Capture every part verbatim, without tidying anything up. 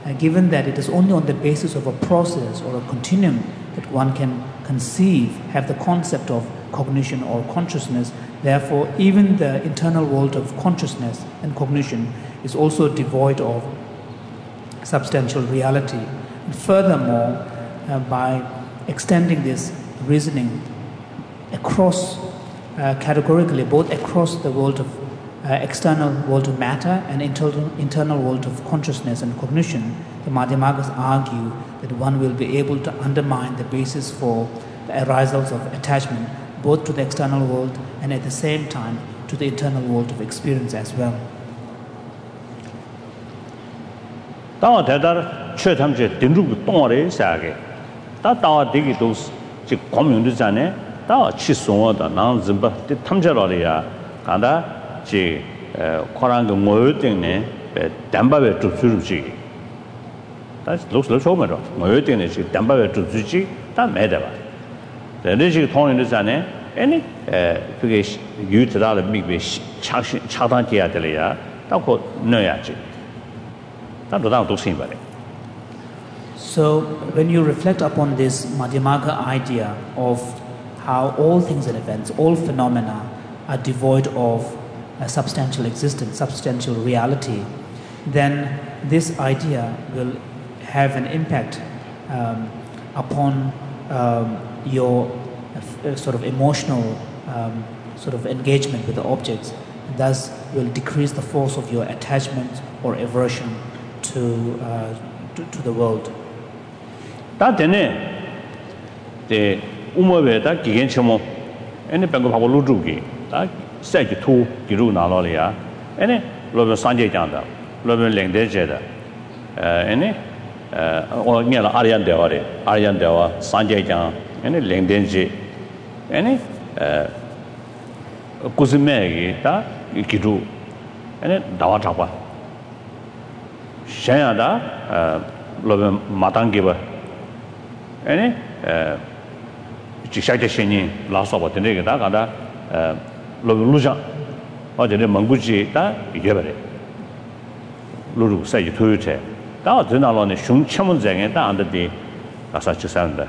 uh, given that it is only on the basis of a process or a continuum that one can conceive, have the concept of cognition or consciousness, therefore even the internal world of consciousness and cognition is also devoid of substantial reality. And furthermore, uh, by extending this reasoning across, uh, categorically, both across the world of uh, external world of matter and internal, internal world of consciousness and cognition, the Madhyamagas argue that one will be able to undermine the basis for the arisals of attachment, both to the external world and at the same time to the internal world of experience as well. Tawa tedar chö tamche dinruk tongare saage. Ta tawa digi dos chi komyung zane tawa chi songo da nang zimba de tamche lo ya kanda chi korang ge ngoyo tingne be damba be tupsuru chi. Ta los lo so ma ro ngoyo tingne chi damba be tupsuru chi ta me da ba. De ne chi tong zane any 그게 유트라를 미비 차시 차단해야 될이야. 딱고 넣어야지. So when you reflect upon this Madhyamaga idea of how all things and events, all phenomena are devoid of a substantial existence, substantial reality, then this idea will have an impact um, upon um, your uh, sort of emotional um, sort of engagement with the objects, and thus will decrease the force of your attachment or aversion to, uh, to, to the world. 다 되네. 데 우모베다 기겐처모 에네 뱅고 하고 루주기. 다 세지 투 기루 나로리아. 에네 로베 산제장다. 로베 랭데제다. 에 에네 어 녀라 아리안 대와레. 아리안 대와 산제장. 에네 랭덴지. 에네 에 고즈메기 다 기루. 에네 다와 잡아. 샤야다 어 로베 마당기바 에네 에 지샤제신이 라서버 되게 다 가다 에 로베 루자 어제네 몽구지 다 이겨버려 루루 사이 토요체 다 드나로네 슝첨문쟁에 다 안데디 가서 치산다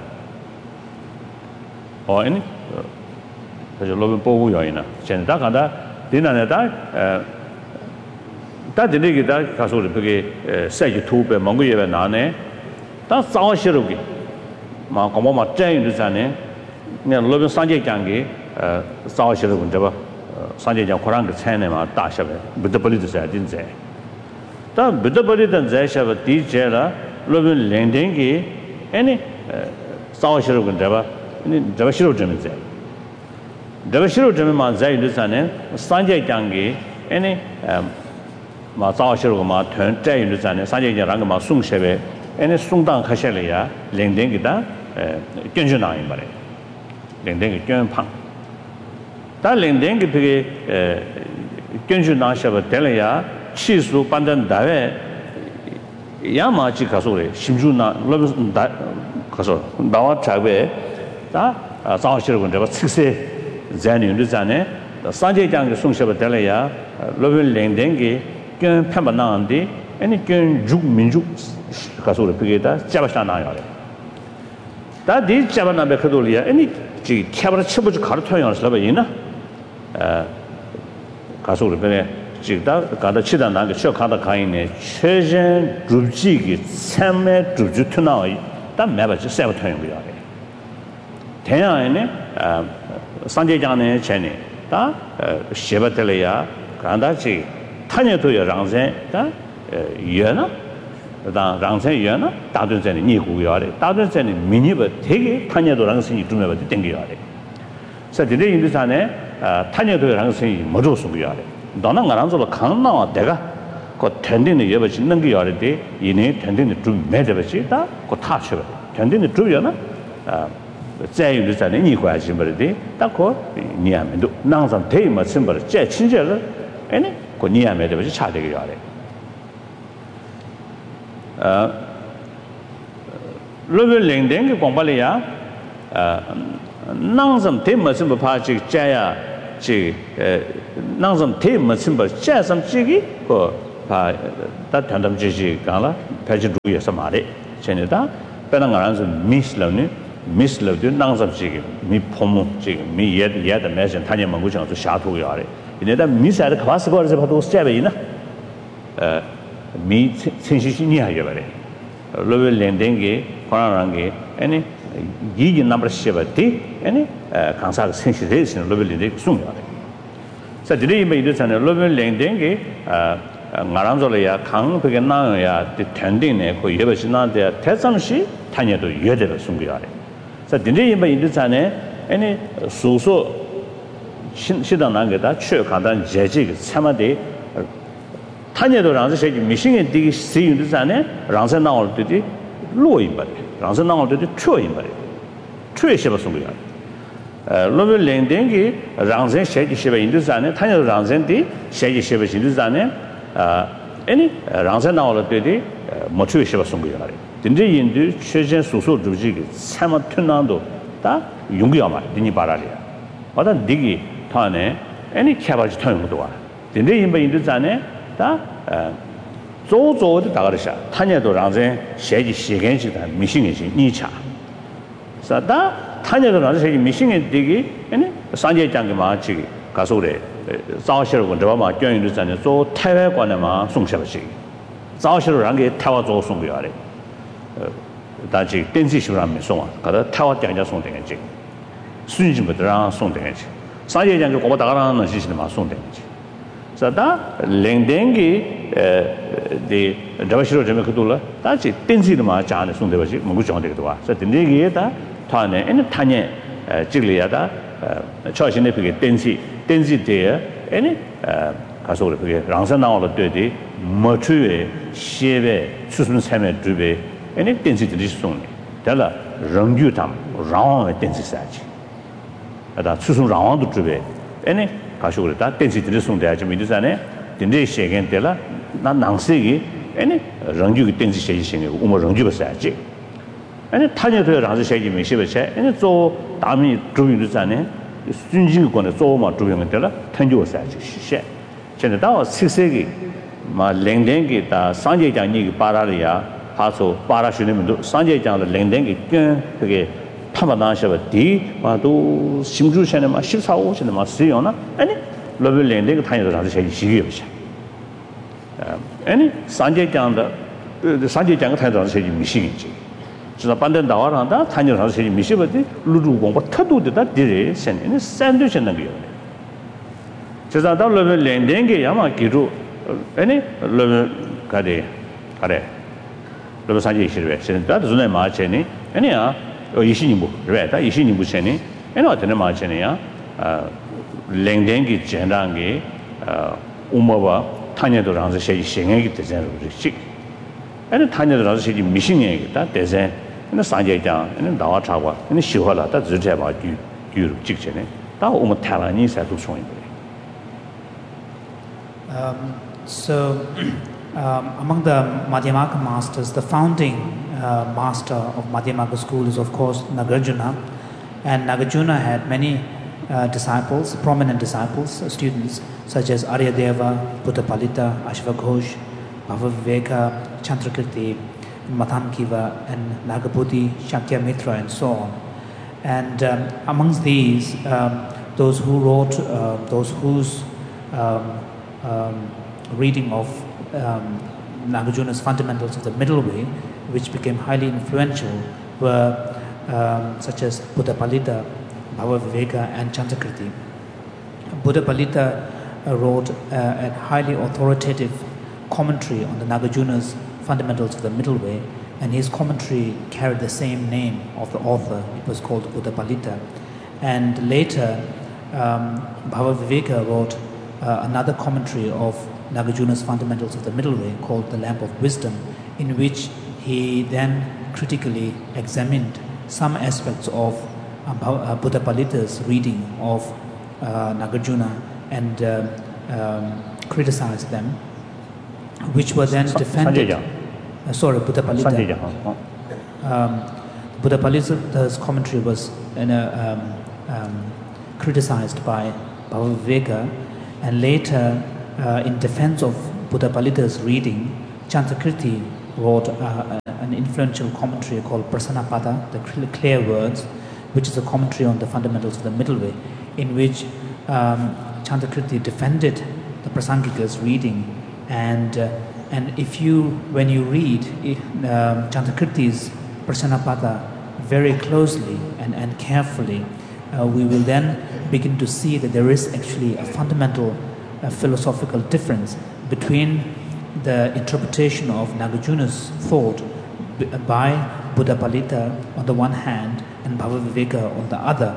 어 에네 그래서 로베 보고 요이나 전다 가다 디나네다 에 다 되게 다 가서 그게 사이 토베 몽구예베 나네 다 싸워시르기 마 고모마 짠유르자네 네 로빈 산제장게 어 싸워시르 군데바 산제장 코랑게 차네마 다샤베 부드벌리드 사딘제 다 부드벌리든 제샤베 디제라 로빈 랭댕게 아니 싸워시르 군데바 니 저시르 점제 저시르 점마 자유르자네 산제장게 아니 마 싸워시르고 마 턴짜유르자네 산제장랑 마 숭셰베 에네 숭당 가셔려야 랭댕기다 견주나인 말에 랭댕기 견팡 다 랭댕기 그게 견주나셔버 될래야 치수 반전 다외 야마지 가서래 심주나 러브 다 가서 나와 자베 다 자오시르고 내가 식세 잔윤도 잔에 산제장의 숭셔버 될래야 러브 랭댕기 견팡만 나는데 아니 견죽 민죽 가서 그게다 잡아잖아요. 다디 잡아나베 그돌이야. 아니 지 캐버를 쳐보지 가르쳐요. ስለበ이나 어 가서 그래. 지다 가다 치다 나게 쳐 가다 가이네. 최전 줍지기 참매 줍주트나이 다 매버지 세버터요 거야. 대야에네 어 산제장네 전에 다 셰버텔이야. 간다지 타녀도요 랑세 다 예나 다 랑세연아 다든전에 니구요래 다든전에 미니버 되게 타녀도 랑선이 두면버 땡겨요래 그래서 이제 인도산에 타녀도 랑선이 뭐로 쓰고요래 너는 가랑서로 강나와 내가 그 텐디는 예버지 넘겨요래 이내 텐디는 좀 매져버지다 그 타셔버 텐디는 주요나 아 자유도산에 니구하지 버리디 딱고 니야면도 낭산 대마 심버 제 친절을 아니 그 니야면도 버지 차되게요래 어 로벨 랭댕게 공발이야 어 낭섬 대머슴 파지 자야 지 낭섬 대머슴 자섬 지기 그 다 단담 지지 가라 패지 두에 서마레 전에다 배는 가라서 미스러니 미스러도 낭섭지기 미 포모 지금 미 예드 예드 매전 타년 먹고 정도 샤토요래 이내다 미사를 가서 거기서 봐도 스텝이나 미 신시신이 하여버래 로벨 랜딩게 권한한게 아니 이게 넘버 십티 아니 강사 신시레이션 로벨 랜딩 숨겨래 자 드레이 메이드잖아 로벨 랜딩게 나랑절이야 강백에 나야 텐딩네 그 예버시나데 대상시 타녀도 예대로 숨겨래 자 드레이 메이드잖아 아니 소소 시당 난게다 최 간단 제지 참아대 타녀도 랑서 세지 미싱에 되게 세윤도잖아 랑서 나올 때디 로인바래 랑서 나올 때디 최인바래 최시바 숨겨야 어 로벨 랜딩이 랑서 세지 시바 인도잖아 타녀도 랑서디 세지 시바 인도잖아 아 아니 랑서 나올 때디 뭐 최시바 숨겨야 근데 인도 최전 소소 주지기 참아 튼난도 다 용기야마 니니 바라리야 어다 니기 타네 아니 캐바지 타용도 와 근데 인바 인도잖아 다 조조的大概是他呢都让人学习习惯性的迷信的逆差是的他呢都让人学习迷信的这个呢上节讲的嘛这个告诉的早些问这嘛教育的真的做台湾关的嘛送下去早些让给台湾做送过来的呃但是电子书上没送啊搞得台湾店家送电去顺序不得让送电去上节讲就我大概让能学习的嘛送电去사다 랭댕기 에 다바시로 좀 그돌라 다지 땡지도 마 자네 손대버지 뭔고 정되기도 와. 그래서 땡지기에다 타네 에네 타네 찍리야다 처신의 그게 땡지 땡지대에 에네 가서 그게 랑사 나올로 되디 머추에 시베 추순 삶에 주베 에네 땡지들이 손네. 달라 랑규탐 랑의 땡지 사지. 아다 추순 랑왕도 주베 에네 가서 그랬다 댄시들이 송대야지 미드산에 딘데 시간때라 나 낭세기 아니 랑주기 댄시 시행이 우모 랑주가 사지 아니 타녀도 랑주 시행이 미시버체 아니 저 다음이 주민들산에 순진권에 저마 주민들라 탄주가 사지 시세 전에 다 식세기 마 랭랭기 다 상제장이 바라리아 하소 바라시는도 상제장의 랭랭기 끈 그게 파마나셔버디 마도 심주셔는 십사 오시는 마 쓰요나 아니 로벨랜드 그 타녀도 다시 시 시기요시 아니 산제장의 산제장의 타녀도 다시 미시기지 진짜 반대 나와란다 타녀도 다시 미시버디 루루공부 터도되다 디레 센네 샌드위치는 거요 제가 다 로벨랜드게 야마 기루 아니 로벨 가데 가데 로벨 산제 시르베 센다 존에 마체니 아니야 어 이신이부 그래 다 이신이부 세니 에너 되는 마체니야 아 랭댕기 젠랑게 아 우마바 타녀도 랑서 셰지 생애기 되잖아 그렇지 에너 타녀도 랑서 셰지 미신애기다 되세 에너 산제장 에너 나와 차과 에너 시화라 다 지제 봐 뒤, 뒤로 직전에 다 우마 타라니 사도 소인 Um so um, among the Madhyamaka masters the founding Uh, master of Madhyamaka school is of course Nagarjuna, and Nagarjuna had many uh, disciples, prominent disciples, uh, students such as Aryadeva, Buddhapalita, Ashvaghosh, Bhavaviveka, Chandrakirti, Mathankiva, and Nagabuddhi, Shakyamitra, and so on. And um, amongst these, um, those who wrote, uh, those whose um, um, reading of um, Nagarjuna's fundamentals of the middle way, which became highly influential, were um, such as Buddhapalita, Bhavaviveka, and Chandrakirti. Buddhapalita uh, wrote uh, a highly authoritative commentary on the Nagarjuna's fundamentals of the middle way, and his commentary carried the same name of the author. It was called Buddhapalita. And later, um, Bhavaviveka wrote uh, another commentary of Nagarjuna's fundamentals of the middle way called the Lamp of Wisdom, in which he then critically examined some aspects of uh, Buddhapalita's reading of uh, Nagarjuna and uh, um, criticized them, which were then defended. Uh, sorry, Buddhapalita. Um, Buddhapalita's commentary was in a, um, um, criticized by Bhavaviveka, and later, uh, in defense of Buddhapalita's reading, Chantakirti wrote uh, an influential commentary called Prasanapada, the clear words, which is a commentary on the fundamentals of the middle way, in which um, Chantakirti defended the Prasangika's reading. And uh, and if you, when you read uh, Chantakirti's Prasanapada very closely and, and carefully, uh, we will then begin to see that there is actually a fundamental uh, philosophical difference between the interpretation of Nagarjuna's thought by Buddhapalita on the one hand and Bhavaviveka on the other.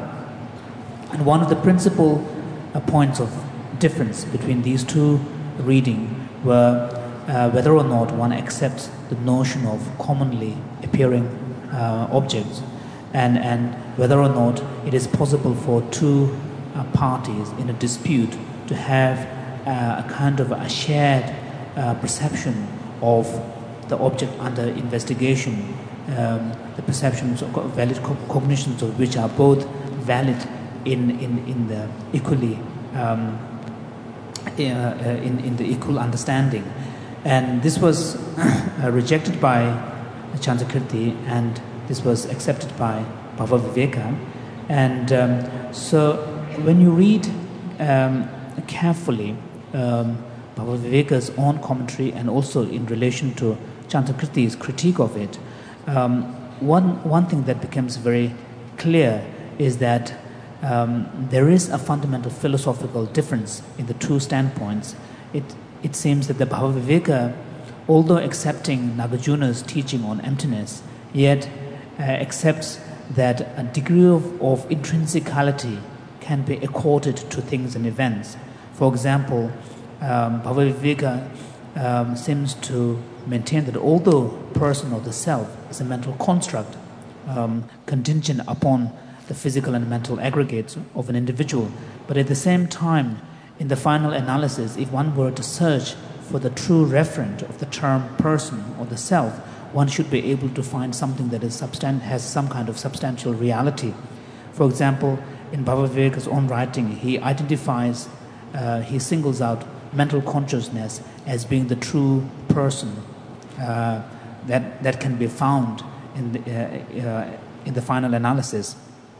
And one of the principal uh, points of difference between these two readings were uh, whether or not one accepts the notion of commonly appearing uh, objects, and, and whether or not it is possible for two uh, parties in a dispute to have uh, a kind of a shared uh, perception of the object under investigation, um, the perceptions of valid co- cognitions of which are both valid in, in, in the equally um, uh, in, in the equal understanding. And this was uh, rejected by Chantakirti, and this was accepted by Bhavaviveka. And um, so when you read um, carefully um, Bhavaviveka's own commentary and also in relation to Chantakirti's critique of it, um, one, one thing that becomes very clear is that um, there is a fundamental philosophical difference in the two standpoints. It, it seems that the Bhavaviveka, although accepting Nagarjuna's teaching on emptiness, yet uh, accepts that a degree of, of intrinsicality can be accorded to things and events. For example, um, Bhavaviveka um, seems to maintain that although person or the self is a mental construct um, contingent upon the physical and mental aggregates of an individual, but at the same time, in the final analysis, if one were to search for the true referent of the term person or the self, one should be able to find something that is substan- has some kind of substantial reality. For example, in Bhavaviveka's own writing, he identifies, uh, he singles out mental consciousness as being the true person uh, that that can be found in the, uh, uh, in the final analysis.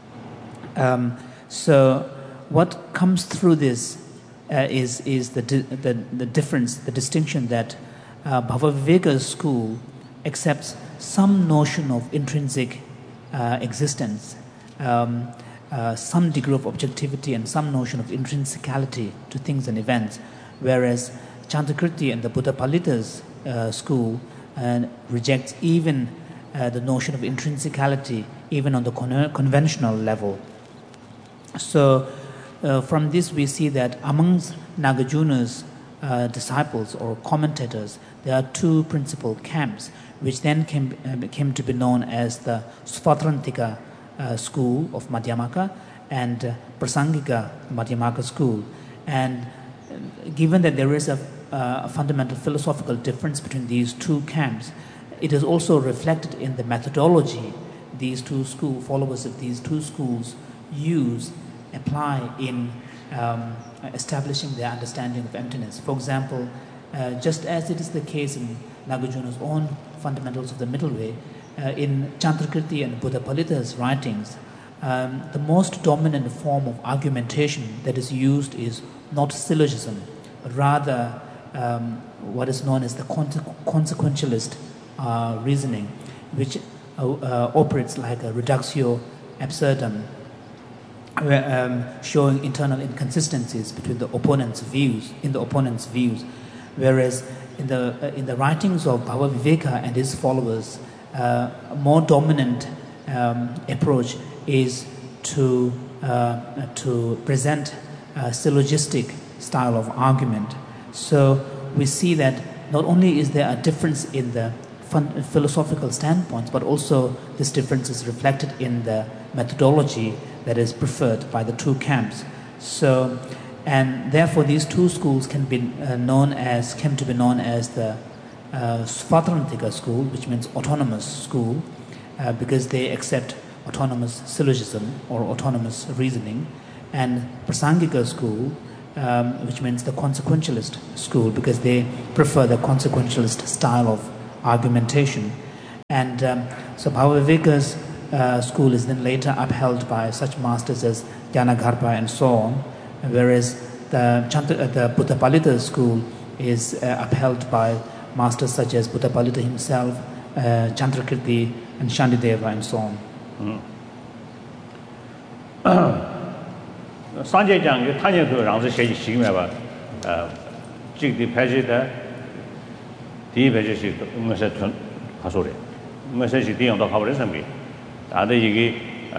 Um, so, what comes through this uh, is is the, di- the the difference, the distinction that uh, Bhavaviveka's school accepts some notion of intrinsic uh, existence, um, uh, some degree of objectivity, and some notion of intrinsicality to things and events, whereas Chantakirti and the Buddhapalita's uh, school uh, rejects even uh, the notion of intrinsicality, even on the con- conventional level. So, uh, from this we see that amongst Nagarjuna's uh, disciples or commentators, there are two principal camps, which then came, uh, came to be known as the Svatrantika uh, school of Madhyamaka and uh, Prasangika Madhyamaka school. And uh, given that there is a, uh, a fundamental philosophical difference between these two camps, it is also reflected in the methodology these two school followers of these two schools use, apply in um, establishing their understanding of emptiness. For example, uh, just as it is the case in Nagarjuna's own fundamentals of the middle way, uh, in Chantakirti and Buddhapalita's writings, um, the most dominant form of argumentation that is used is not syllogism, but rather um, what is known as the consequentialist uh, reasoning, which uh, uh, operates like a reductio absurdum, um, showing internal inconsistencies between the opponent's views, in the opponent's views, whereas in the uh, in the writings of Bhavaviveka and his followers, uh, a more dominant um, approach is to uh, to present a syllogistic style of argument. So we see that not only is there a difference in the fun- philosophical standpoints, but also this difference is reflected in the methodology that is preferred by the two camps. So, and therefore these two schools can be uh, known as, came to be known as the uh, Svatrantika school, which means autonomous school, uh, because they accept autonomous syllogism or autonomous reasoning, and Prasangika school, um, which means the consequentialist school, because they prefer the consequentialist style of argumentation. And um, so Bhavaviveka's uh, school is then later upheld by such masters as Gyanagarbha and so on, whereas the, Chanta, uh, the Buddhapalita school is uh, upheld by masters such as Buddhapalita himself, uh, Chandrakirti and Shandideva and so on. Sanjay Jang, Tanya to Rangzi Sheji Shigmeva, Jig the Pajita, the Pajishi, Message Hasuri, Message on the Howard Assembly, other Yigi,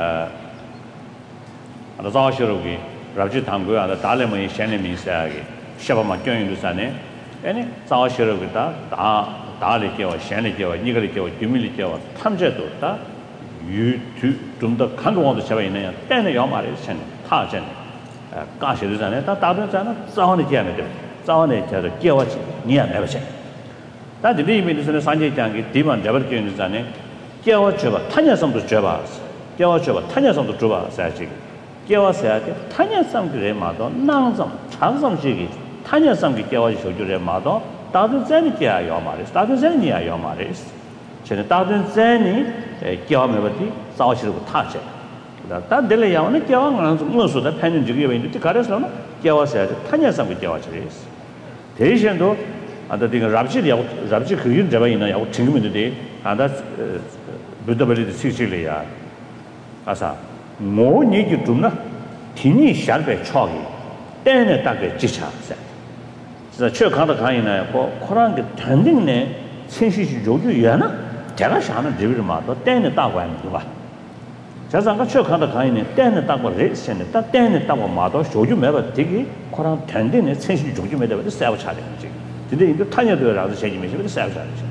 the Zawshirugi, Raji Tangu, and the Talema Shanimi Sagi, Shabama Kyung Lusane, any Zawshirugita, Daliki, Shaniki, Nigaliki, Humility, Tamjeto, you to the country of the Shavina, then your marriage and Tajan. Gosh, it is an eta, Tabana, Zahani Jamid, Zahani, Kiawachi, near Neverson. That the demon is in the Sanjay Jangi, Demon Jabarkin is an Kiawacheva, Tanya some to Javas, Kiawacheva, Tanya some to Juba, Sachi, Kiawasa, Tanya some to Remado, Nansam, Chansam Shigi, Tanya some to Kiawachi to Remado, Tadu Zenikia Yomaris, Tadu Zenia Yomaris, Chenatadu Zeni, Kiawamati, Sawashi touch it. That delay on the Kiawan, most of the pension to give into the Karas, Kiawa said, Tanya some with Kiawachis. Teresian though, and the thing of Rabji, Rabji Kuyin Javaina, out Tingum today, and that's Buddha Sicilia. Asa, more need you to not Tini Sharpe Choggy, then attack a Chicha said. The Church Kandakaina, Koran tending ne, since you do Yana, Terashana, David Mato, then the Tawan. 자상가 최근에 가인에 때는 딱고 레슨에 딱 때는 딱고 마도 조주 매버 되게 코랑 텐데네 sen시 조주 매버 세워 차례지. 근데 이거 타녀들하고 세지면서 세워 차례지.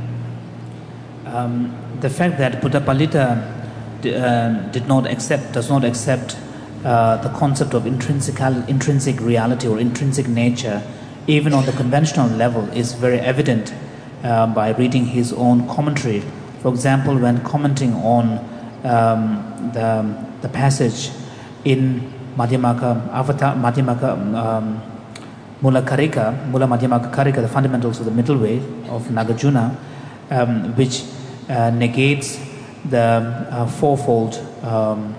Um the fact that Buddhapalita uh, did not accept does not accept uh, the concept of intrinsic intrinsic reality or intrinsic nature even on the conventional level is very evident uh, by reading his own commentary. For example, when commenting on Um, the, the passage in Madhyamaka, Avatar, Madhyamaka, um, Mula Karika, Mula Madhyamaka Karika, the fundamentals of the middle way of Nagarjuna, um, which uh, negates the uh, fourfold um,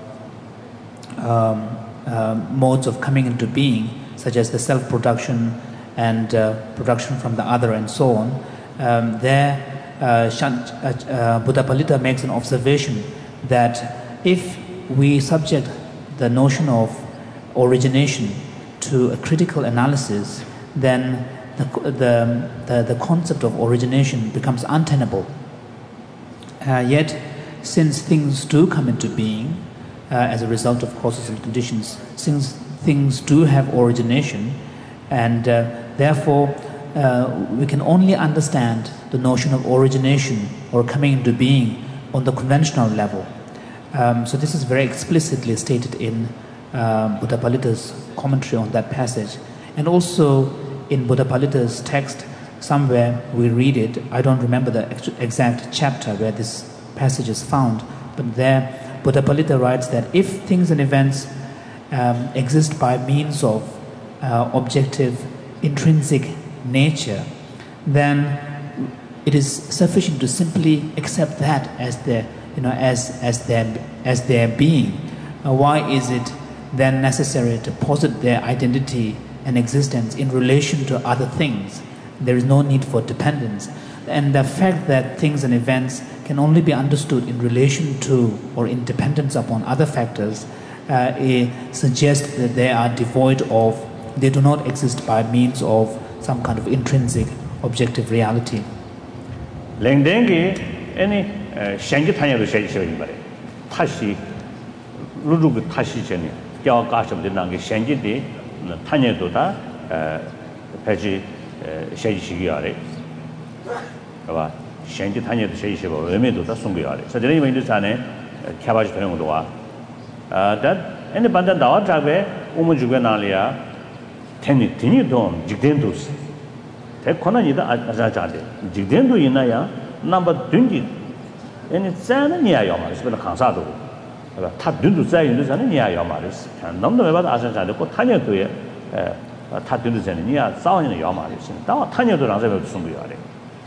um, uh, modes of coming into being, such as the self-production and uh, production from the other and so on. Um, there, uh, Shant, uh, uh, Buddhapalita makes an observation that if we subject the notion of origination to a critical analysis, then the, the, the, the concept of origination becomes untenable. Uh, yet, since things do come into being uh, as a result of causes and conditions, since things do have origination, and uh, therefore uh, we can only understand the notion of origination or coming into being on the conventional level. Um, so this is very explicitly stated in uh, Buddhapalita's commentary on that passage. And also in Buddhapalita's text, somewhere we read it, I don't remember the exact chapter where this passage is found, but there Buddhapalita writes that if things and events um, exist by means of uh, objective, intrinsic nature, then it is sufficient to simply accept that as their, you know, as as their as their being. Uh, why is it then necessary to posit their identity and existence in relation to other things? There is no need for dependence, and the fact that things and events can only be understood in relation to or in dependence upon other factors uh, it suggests that they are devoid of, they do not exist by means of some kind of intrinsic objective reality. Lengdengi any shangi tanya shai shai bare tashi lulu tashi cheni kya kasham de nang shangi de tanya do da paji shai shigi are ba shangi tanya de shai shai ba weme do da sung are so de ni de sane kyabaji thoyong do wa that any bandan da wa be umu juge na liya teni teni don jigden dos 대 권한이다 아자자데 직된도 있나야 넘버 든지 아니 자는 니야요 말이야 그래서 강사도 다 든도 자인도 자는 니야요 말이야 넘도 왜 봐도 아자자데 꼭 타녀도에 다 되는 니야 싸우는 야마리 신. 다 타녀도 랑세베 숨부야래.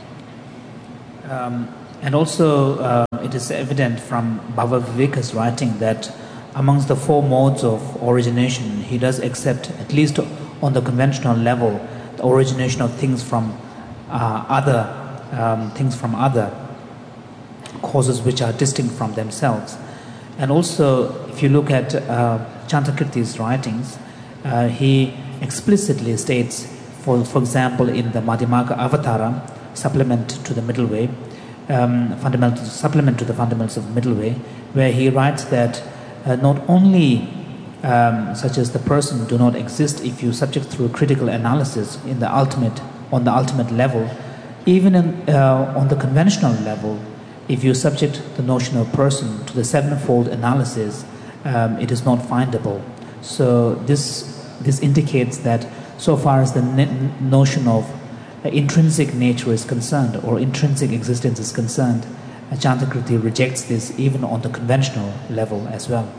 Um, and also, uh, it is evident from Bhava Viveka's writing that amongst the four modes of origination, he does accept, at least on the conventional level, the origination of things from uh, other um, things from other causes which are distinct from themselves. And also, if you look at uh, Chantakirti's writings, uh, he explicitly states, for for example, in the Madhyamaka Avatara, supplement to the middle way, um, fundamental supplement to the fundamentals of the middle way, where he writes that uh, not only um, such as the person do not exist if you subject through critical analysis in the ultimate on the ultimate level, even in, uh, on the conventional level, if you subject the notion of person to the sevenfold analysis, um, it is not findable. So this this indicates that so far as the notion of Uh, intrinsic nature is concerned, or intrinsic existence is concerned, uh, Chantakirti rejects this even on the conventional level as well.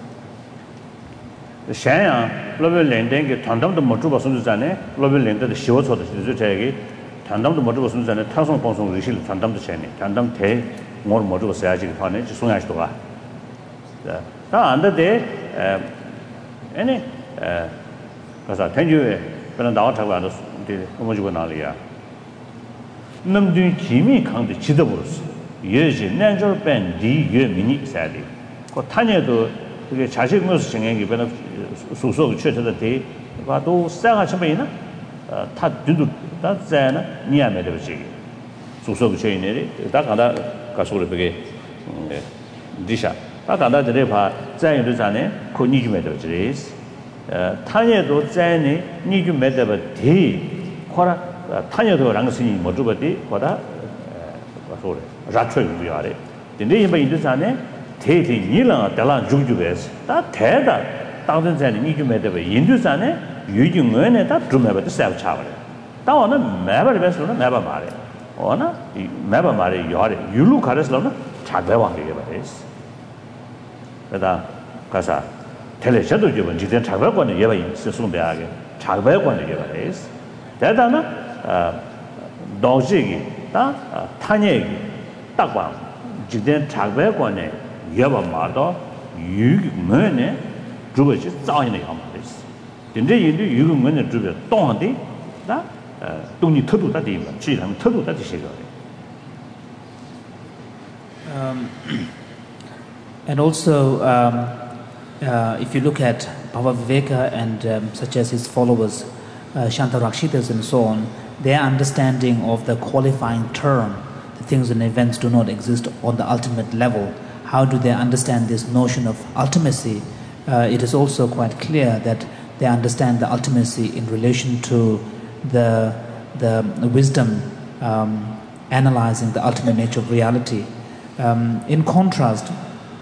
Shaya, global lending, Tandam the Motuba Sunzane, global lender, the Shioto, the Zutagi, Tandam the Motuba Sunzane, Tasson Ponson, Rishil, Tandam the Chani, Tandam Te, more Motuba Saji, Pane, Sunashtoa. Under the any because I tell you, when I'm out of the Homogenalia. Namdun Kimi Kang the Chidaburus, Yeji, Natural Pen, D. Ye Mini Sadi. For Tanya to the Chashik Musing, given of Suso Church of the day, but those Saga Chabina, Tat Dudu, that Zana, Nia Medavici. Suso Chaineri, Takada Kasuri Disha, Takada the Repa, Zayn Ruzane, Koniju Medavicis. Tanya to Zani, Niju Medavati, Kora. 타녀도 랑신이 모두버디 보다 소리 라초이 위아래 근데 이 인도산에 대대 일랑 달랑 중주베스 다 대다 당선자는 이주메데 인도산에 유중원에 다 드메버도 세브차버려 다원은 매버 베스로는 매버 말해 어나 이 매버 말해 요래 유루 가르스로는 작배왕되게 버렸어 그러다 가서 텔레셔도 주면 지된 작배권에 예바 있으송대하게 작배권에 버렸어 대단한 도시기 다 타녀기 딱방 지된 작배권에 예바 말도 유문에 주버지 자연의 함です근데 인도 유문에 주버 동한데 다 동이 터도다 되면 지랑 터도다 되시거 um and also um uh, if you look at Bhava Viveka and um, such as his followers uh, Shantarakshitas and so on, their understanding of the qualifying term, the things and events do not exist on the ultimate level. How do they understand this notion of ultimacy? Uh, it is also quite clear that they understand the ultimacy in relation to the the wisdom um, analyzing the ultimate nature of reality. Um, in contrast,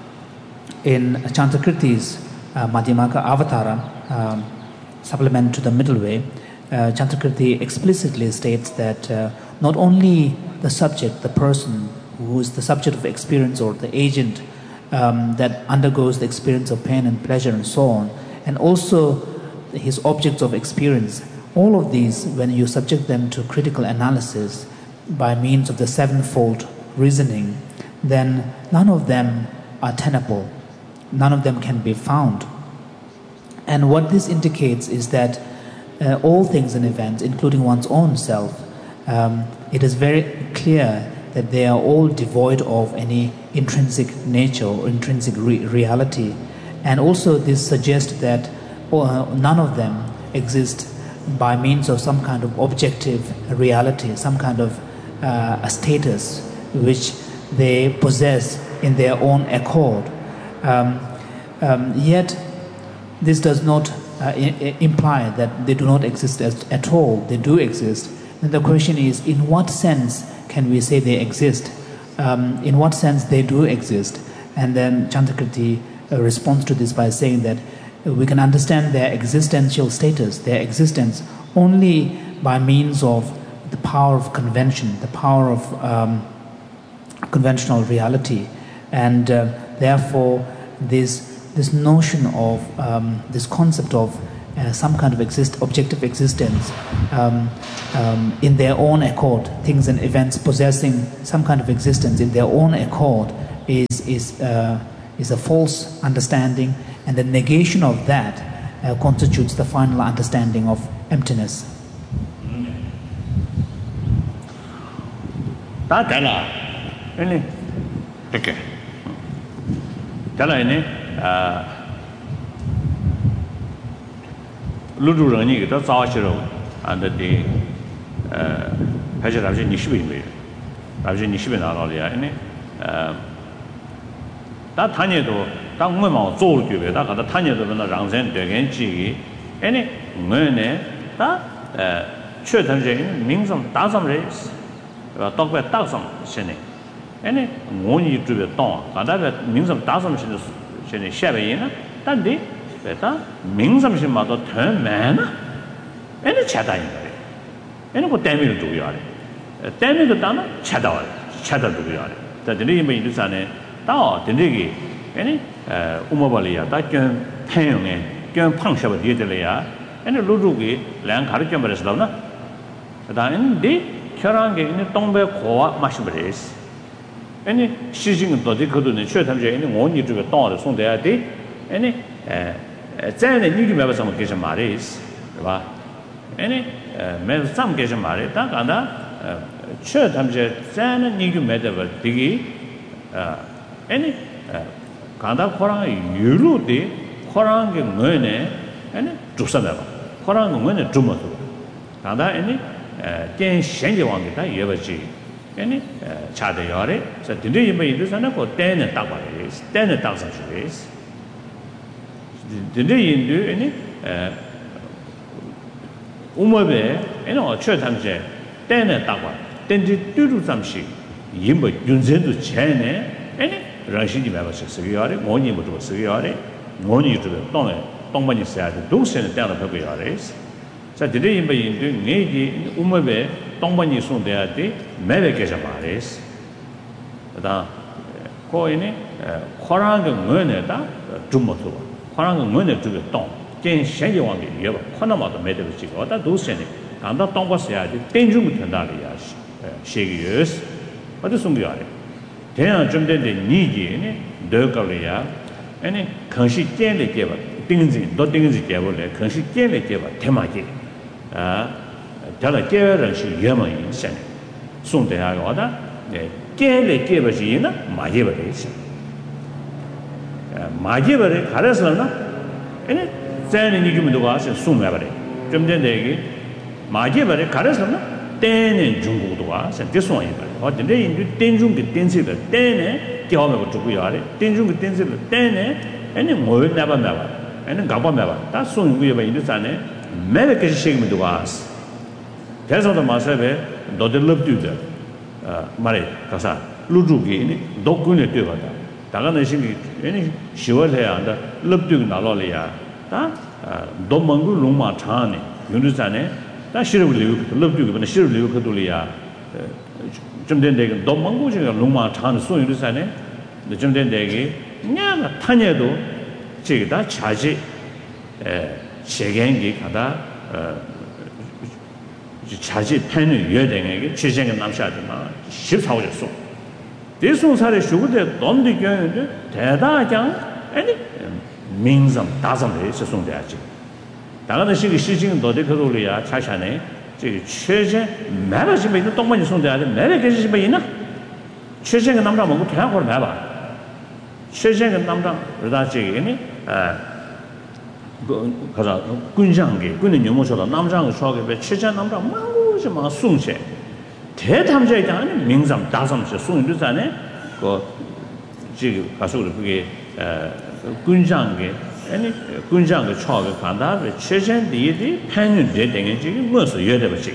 in Chantakirti's uh, Madhyamaka Avatara, um, supplement to the middle way, uh, Chantakirti explicitly states that uh, not only the subject, the person who is the subject of experience or the agent um, that undergoes the experience of pain and pleasure and so on, and also his objects of experience, all of these, when you subject them to critical analysis by means of the sevenfold reasoning, then none of them are tenable, none of them can be found. And what this indicates is that uh, all things and events, including one's own self, um, it is very clear that they are all devoid of any intrinsic nature or intrinsic re- reality. And also this suggests that uh, none of them exist by means of some kind of objective reality, some kind of uh, a status which they possess in their own accord. Um, um, yet this does not uh, I- imply that they do not exist as, at all. They do exist. And the question is, in what sense can we say they exist? Um, in what sense they do exist? And then Chantakirti uh, responds to this by saying that uh, we can understand their existential status, their existence, only by means of the power of convention, the power of um, conventional reality. And uh, therefore, this this notion of um, this concept of uh, some kind of exist objective existence um, um, in their own accord, things and events possessing some kind of existence in their own accord is is uh, is a false understanding, and the negation of that uh, constitutes the final understanding of emptiness. Ta dala, ini, okay. Dala ini, ludu orang ni kita tahu ciro, anda di, hajar hajar nisbi ni, hajar nisbi nara dia ini, ta tanya tu, ta umum mau做就别，ta kata tanya tu benda rangsen dengan ciri, ini umum ni, ta, 确他们这民生大上人。 到过大上现在，哎呢，我你这边当，刚才个民生大上现在现在下边呢，但的，别当民生是嘛到太慢了，哎呢，吃大应该的，哎呢，我单位都重要的，呃，单位都当了吃到了，吃到重要的，在这里面就是啥呢？到这里个，哎呢，呃，我们把里呀，到跟太阳呢，跟胖些不地的了呀，哎呢，路路个两卡的卷不的知道呢，当然的。 결혼게 있는 동배 고와 마시버리스. 아니 시징은 도대 그도는 최탐제 있는 원이 주가 동을 송돼야 돼. 아니 에 자네 니기 매버서 먹게 좀 말이스. 봐. 아니 매서 좀 게좀 말이 딱 간다. 최탐제 자네 니기 매더버 되기 아 아니 간다 코랑 유로데 코랑게 뭐네. 아니 주사다. 코랑 뭐네 주모도. 간다 아니 跟现在往给他也不去，哎呢，呃，差的要的，这真正一般就是那个单人打过来的，单人打上去的，真正印度哎呢，呃，我们呗，哎呢，我确他们是单人打过来，但是对住咱们是，因为原先都钱呢，哎呢，人心里面不是这个要的，我你不做这个要的，我你这个当然当把你啥的都是单人不个要的。 자, 들이 임바인도 내기 우마베 동반이 손대야지 매베게서 말이스. 그다 거기는 코랑의 문에다 좀 못어. 코랑의 문에 두게 동. 전 현재왕게 여봐. 코나마도 매대로 찍어. 다 도세네. 간다 동바서야지 땡중부 된다리야. 시기여스. 어디 숨겨야 돼. 대한 좀 된데 니기네 더걸이야. 아니 컨시 땡을 깨봐. 땡지 너 땡지 깨볼래. 컨시 땡을 깨봐. 대마지. 아, 저는 깨어를 시 예만 인생. 송대하고 와다. 네, 깨를 깨버지나 마제버리시. 마제버리 가려서나 아니 자는 이기면도 가서 송매버리. 좀 된대기 마제버리 가려서나 때는 중국도 가서 대송이 버리. 어딘데 인도 땡중게 땡지를 때네 겨우면 주고요. 아래 땡중게 땡지를 때네 아니 뭐 나봐 나봐. 아니 가봐 나봐. 다 송구에 봐 인도산에 매백까지 시기면 누가 왔어. 그래서도 마사베 너들 럽두다. 아 말해 가서 루주기 독군에 뛰어가다. 다가는 신기 아니 시월해야 한다. 럽두기 나로리야. 다 도망구 롱마 차네. 윤두산에 다 시르블리고 럽두기 근데 시르블리고 그돌이야. 좀 된데 도망구 중에 롱마 차는 소윤두산에 좀 된데 냐가 타녀도 저기다 자지 에 세계행기 가다 어 자지 팬을 여행에게 최생의 남샤지만 십사오졌어. 대송사의 쇼구대 돈도 경연데 대다장 아니 민성 다성의 세송돼야지. 다가는 시기 시징 너들 그돌이야 차샤네. 저기 최제 매버지 메도 동반이 송돼야 돼. 매버 계시 뭐 있나? 최생의 남자 먹고 그냥 걸 매봐. 최생의 남자 그러다 저기니 아 그 가자 군장게 군의 유모서다 남장을 소하게 최전 남자 망고지 막 송세 대탐자에 대한 민감 다섬서 송유자네 그 지금 가서 그게 에 군장게 아니 군장게 소하게 간다 최전 뒤에 편은 되는 지금 무엇을 여대 버지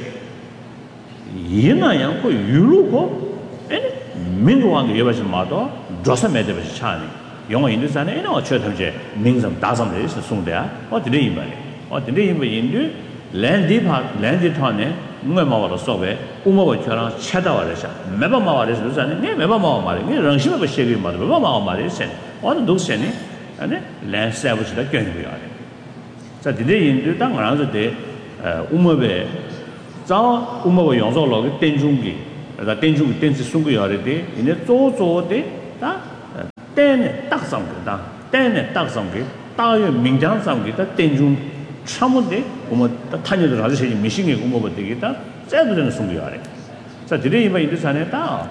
이나양 그 유로고 아니 민도왕게 여버지 마도 조사 매대 버지 차네 영어 인도산에 이나 어쩌 탐제 민성 다섬에 있어 송대야 어디래 이말이 어디래 이말 인도 랜디파 랜디톤에 뭔가 마와로 써베 우모버처럼 찾아와래서 매번 마와래서 그러잖아요 네 매번 마와 말이 네 랑심에 버시기 말이 매번 마와 말이 세 어느 녹세니 아니 랜서비스다 견고야 자 디데 인도 땅 알아서 돼 우마베 자 우마베 용서로 땡중기 다 땡중기 땡지 숨고 야래데 이제 조조데 다 땡네 딱상다 땡네 딱상게 다요 민장상게 다 땡중 참은데 우마 타녀들 아주 세지 미싱이 우마베 되겠다 째도는 숨고 야래 자 디데 이마 인도 산에 다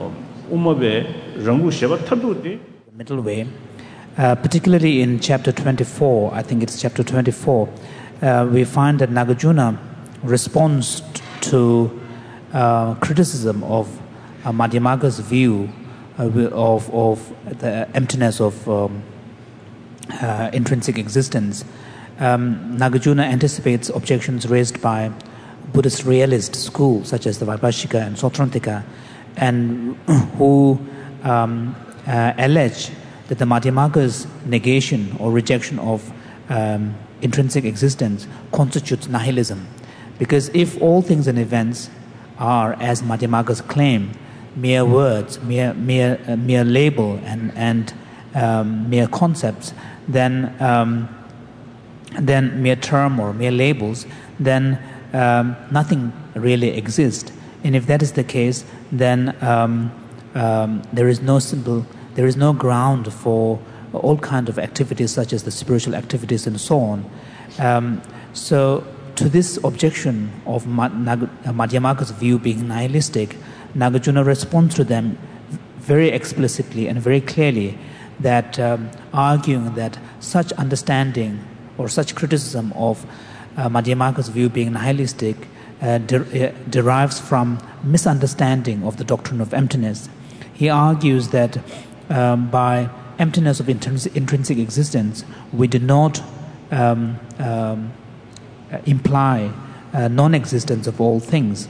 우마베 랑구 셔바 타도데 middle way. Uh, particularly in chapter twenty-four, I think it's chapter twenty-four, uh, we find that Nagarjuna responds to uh, criticism of uh, Madhyamaka's view uh, of, of the emptiness of um, uh, intrinsic existence. Um, Nagarjuna anticipates objections raised by Buddhist realist schools such as the Vaibhashika and Sautrantika, and who um, uh, allege that the Madhyamaka's negation or rejection of um, intrinsic existence constitutes nihilism. Because if all things and events are, as Madhyamaka's claim, mere words, mere mere uh, mere label and and um, mere concepts, then um, then mere term or mere labels, then um, nothing really exists. And if that is the case, then um, um, there is no simple. There is no ground for all kinds of activities such as the spiritual activities and so on. Um, so to this objection of Madhyamaka's view being nihilistic, Nagarjuna responds to them very explicitly and very clearly, that um, arguing that such understanding or such criticism of uh, Madhyamaka's view being nihilistic uh, de- uh, derives from misunderstanding of the doctrine of emptiness. He argues that Um, by emptiness of intrinsic, intrinsic existence, we do not um, um, imply uh, non-existence of all things.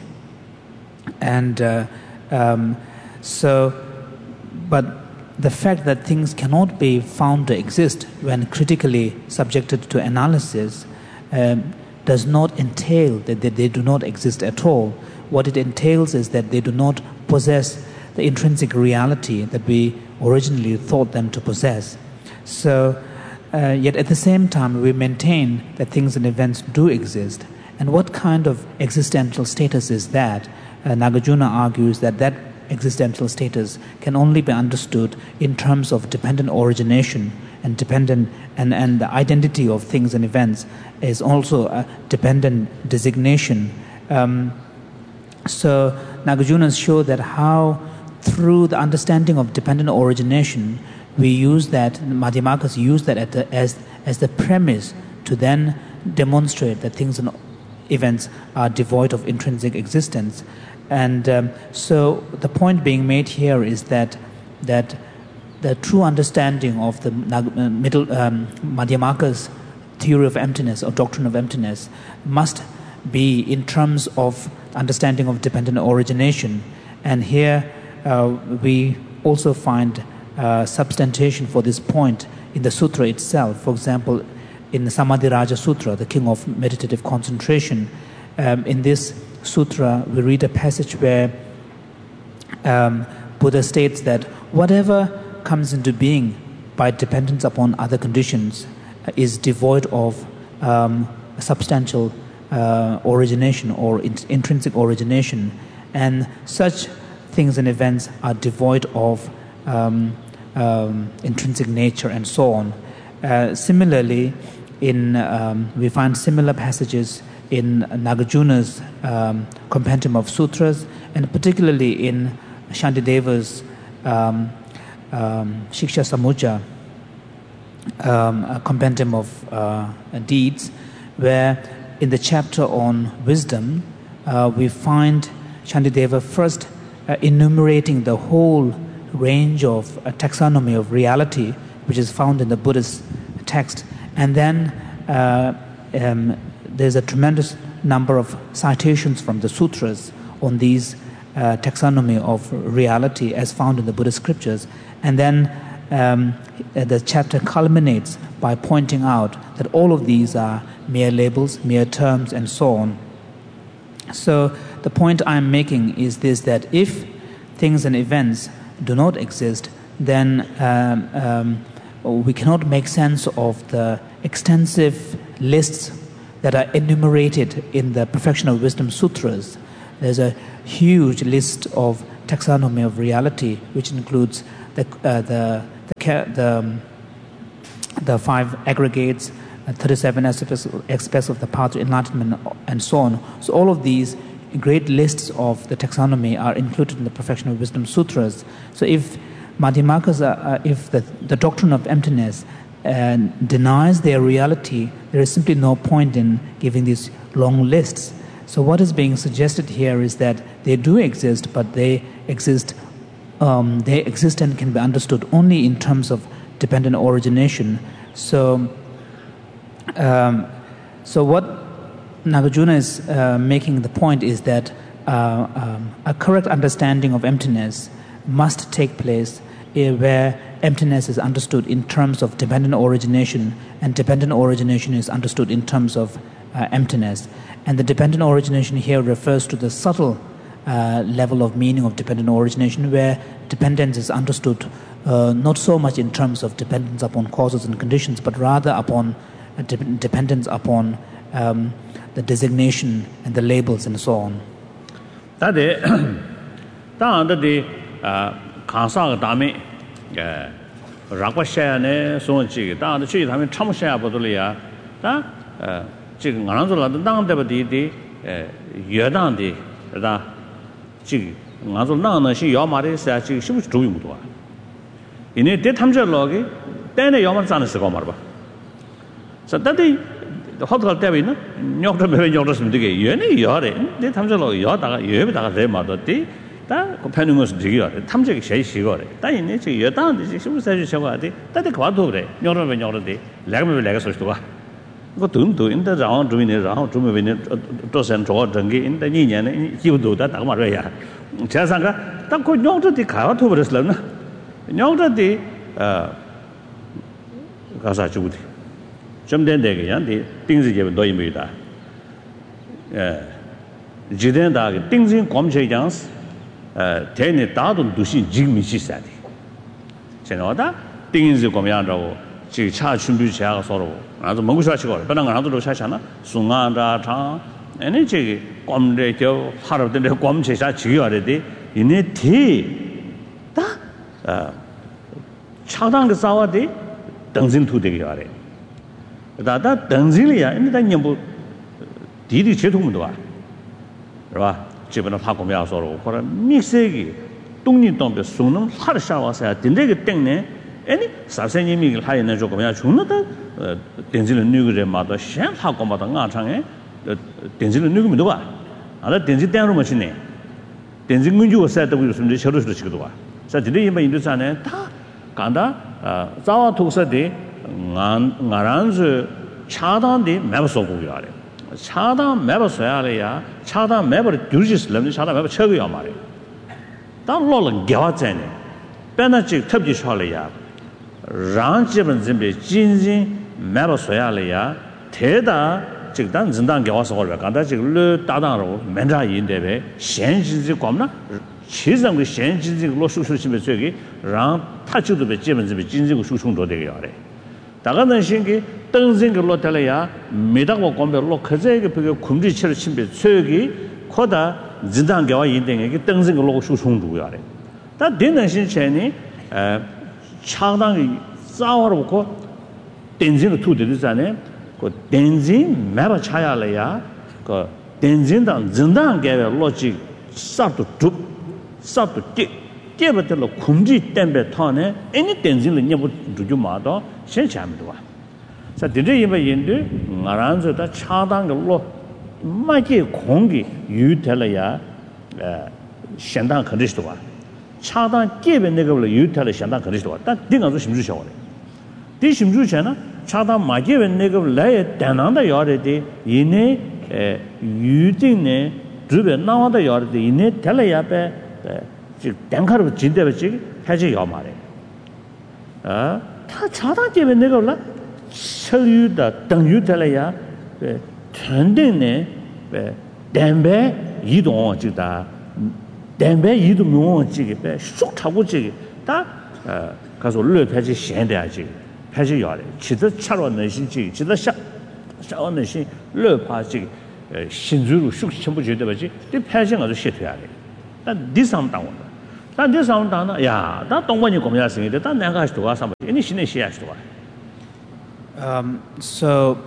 And uh, um, so, but the fact that things cannot be found to exist when critically subjected to analysis um, does not entail that they, they do not exist at all. What it entails is that they do not possess the intrinsic reality that we originally thought them to possess. So, uh, yet at the same time, we maintain that things and events do exist. And what kind of existential status is that? Uh, Nagarjuna argues that that existential status can only be understood in terms of dependent origination and dependent, and, and the identity of things and events is also a dependent designation. Um, so, Nagarjuna shows that how through the understanding of dependent origination, we use that, Madhyamakas use that at the, as, as the premise to then demonstrate that things and events are devoid of intrinsic existence. And um, so the point being made here is that that the true understanding of the uh, middle um, Madhyamaka's theory of emptiness or doctrine of emptiness must be in terms of understanding of dependent origination. And here Uh, we also find uh, substantiation for this point in the sutra itself. For example, in the Samadhi Raja Sutra, the King of Meditative Concentration, um, in this sutra we read a passage where um, Buddha states that whatever comes into being by dependence upon other conditions uh, is devoid of um, substantial uh, origination or in- intrinsic origination, and such things and events are devoid of um, um, intrinsic nature and so on. Uh, similarly, in um, we find similar passages in Nagarjuna's um, compendium of sutras, and particularly in Shantideva's um, um, Shiksha Samujja, um, a compendium of uh, deeds, where in the chapter on wisdom, uh, we find Shantideva first Uh, enumerating the whole range of uh, taxonomy of reality which is found in the Buddhist text, and then uh, um, there's a tremendous number of citations from the sutras on these uh, taxonomy of reality as found in the Buddhist scriptures, and then um, the chapter culminates by pointing out that all of these are mere labels, mere terms, and so on. So the point I'm making is this, that if things and events do not exist, then um, um, we cannot make sense of the extensive lists that are enumerated in the Perfection of Wisdom Sutras. There's a huge list of taxonomy of reality, which includes the uh, the the, the, um, the five aggregates, uh, thirty-seven aspects, aspects of the path to enlightenment, and so on. So all of these great lists of the taxonomy are included in the Perfection of Wisdom Sutras. So if Madhyamakas, uh, if the, the doctrine of emptiness uh, denies their reality, there is simply no point in giving these long lists. So what is being suggested here is that they do exist, but they exist, um, they exist and can be understood only in terms of dependent origination. So, um, so what Nagarjuna is uh, making the point is that uh, um, a correct understanding of emptiness must take place uh, where emptiness is understood in terms of dependent origination, and dependent origination is understood in terms of uh, emptiness. And the dependent origination here refers to the subtle uh, level of meaning of dependent origination, where dependence is understood uh, not so much in terms of dependence upon causes and conditions, but rather upon uh, de- dependence upon um, the designation and the labels and so on. That is, that is kansa dami rakwa ne so chi da de chi dami cham sha bo de ya da ji ge ngan zo la dang de de de ye dang de da ji ngan zo nang ne xi yao ma de sa ji xi bu zhu yu mu duo ine de tham zhe lo ge de ne yao ma zan de shi go ma ba so that is hotel 때문에 는 녀도 매 녀도 쓰면 되게 얘네 여래 내 탐정로 여다가 여에다가 내 맞았디 다 고편는 것은 되게 여래 탐정이 제일 시거래 다 있네 저 여다한테 지금 사실 저거 돼 다들 과도 그래 녀도 매 녀도데 내가 매 내가 소리도 와 이거 돈도 인데 라운 주민이 라운 주민이 도선 저 정기 인데 이 년에 기부도 다 나가 말이야 제상가 딱그 녀도데 가도 버렸을나 녀도데 어 가사 주부디 좀 된다게 양디 띵지제 노임이다. 에. 지된다게 띵진 검체장스 에 대내 다도 두신 직미시사디. 제너다 띵지 검양하고 지 차춘비 제가 서로 아주 먹고 싶어지고 그런 거 나도 사잖아. 순간다 장 아니 지 검래 저 하루들 검체사 지여야돼. 이네 뒤다 어 차당 그 싸워디 등진 투되게 하래. 다다 등질이야. 인데 녀부 디디 제통도 와. 그봐. 집에는 파고면 서로 그러 믹스기 동리동be 손은 하르샤 와서 된데게 땡네. 아니 사세님이 하이는 조금 그냥 죽는다. 된질은 누구래 마다 셴 하고마다 나창에 된질은 누구면 봐. 알아 된질 땡으로 마시네. 된질 문주고 살다 그러면 저러 저러 치기도 와. 자, 근데 이번 인도산에 다 간다. 아, 자와 독서대 ngaranzu chadan de map so gu yare chadan map so yare ya chadan map de durjis lam chadan map chego ya mare da lo lo gya chen bena chi thab ji sha le ya ran ji ben zin be jin jin map so yare ya te da ji dan zin dan gya so ga da ji le da dang ro men zha yin de be xian ji ji guam na qi zhen ge xian ji ji lo shu shu xin be zhe ge ran ta ji de be ji ben zin be jin jin ge shu chung zhe de ge yare 다가는 신기 등진그 로텔이야 메다고 공별로 그제게 그 군지체를 침배 최기 코다 진단계와 인등에게 등진그 로고 수송주야 래. 다 되는 신체니 에 차당이 싸워놓고 덴진을 투들이잖아요. 그 덴진 매바 차야래야 그 덴진당 진단계의 로직 싹도 쭉 싹도 띠 깨버들로 군지 땜배 터네 애니 덴진을 녀부 주주 마도 신참도 와. 자, 드제 이번 인도 나란서다 차당로 마게 공기 유텔이야 에 현당 컨디스도 와. 차당 깨배 내가로 유텔의 현당 컨디스도 와. 딱 딩아서 심주 셔래. 디 심주잖아. 차당 마게 내가 라에 대난다 요래디 이네 에 유딩네 주변 나와다 요래디 이네 텔야베 즉 땡카로 진대베지 해지 요 말에. 아 다 차당 때문에 내가 올라 철유다 등유들이야 왜 전대네 왜 담배 이동 지다 담배 이동 명 지게 쏙 타고 지게 다 가서 올려 패지 현대야지 패지 요래 지도 차로 내신지 지도 샤 어느 시 르파지 신주로 숙심부 제대로지 이 패싱을 시켜야 돼. 난 디상 당원. 난 디상 당나 야, 나 동반이 고민하시는데 난 내가 할 수가 없어. 이니 신의 시야 수가. Um so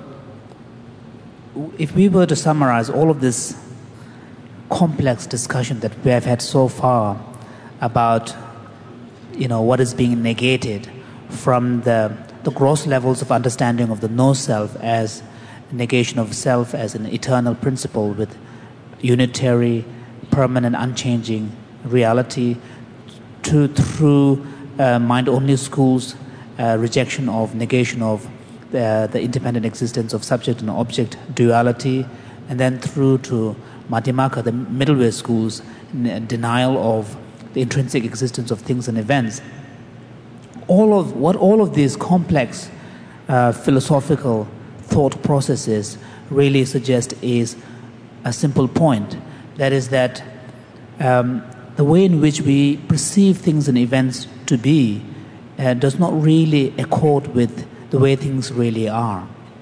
if we were to summarize all of this complex discussion that we have had so far about, you know, what is being negated from the the gross levels of understanding of the no self as negation of self as an eternal principle with unitary, permanent, unchanging reality, to through uh, mind-only schools, uh, rejection of negation of the, the independent existence of subject and object duality, and then through to Madhyamaka, the middle way schools, n- denial of the intrinsic existence of things and events. All of what all of these complex uh, philosophical thought processes really suggest is a simple point. That is that um, the way in which we perceive things and events to be uh, does not really accord with the way things really are.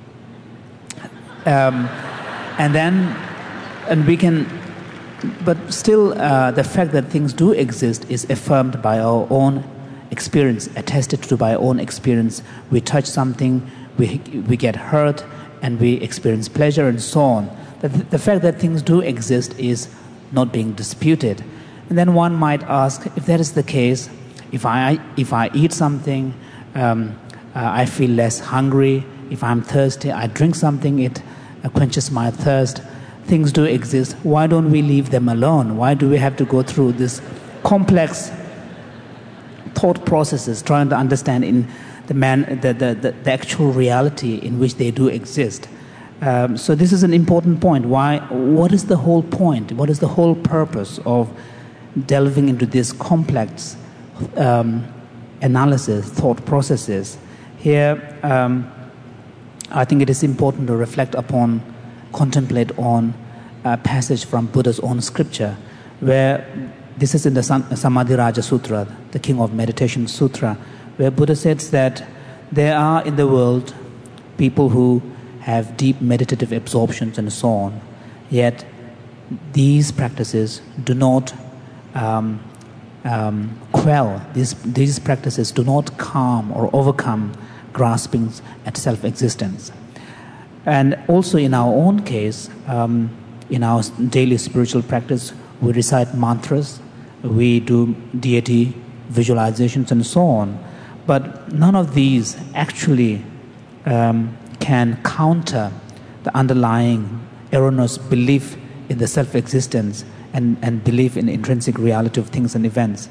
Um, and then, and we can, but still uh, the fact that things do exist is affirmed by our own experience, attested to by our own experience. We touch something, we we get hurt, and we experience pleasure and so on. The, the fact that things do exist is not being disputed. And then one might ask, if that is the case, if I if I eat something, um, uh, I feel less hungry. If I'm thirsty, I drink something, it uh, quenches my thirst. Things do exist. Why don't we leave them alone? Why do we have to go through this complex thought processes trying to understand in the man the, the, the, the actual reality in which they do exist? Um, so this is an important point. Why? What is the whole point? What is the whole purpose of delving into this complex um, analysis, thought processes? Here, um, I think it is important to reflect upon, contemplate on a passage from Buddha's own scripture, where this is in the Samadhi Raja Sutra, the King of Meditation Sutra, where Buddha says that there are in the world people who have deep meditative absorptions and so on, yet these practices do not um, um, quell, these, these practices do not calm or overcome graspings at self-existence. And also in our own case, um, in our daily spiritual practice, we recite mantras, we do deity visualizations and so on, but none of these actually um, can counter the underlying erroneous belief in the self-existence and, and belief in the intrinsic reality of things and events.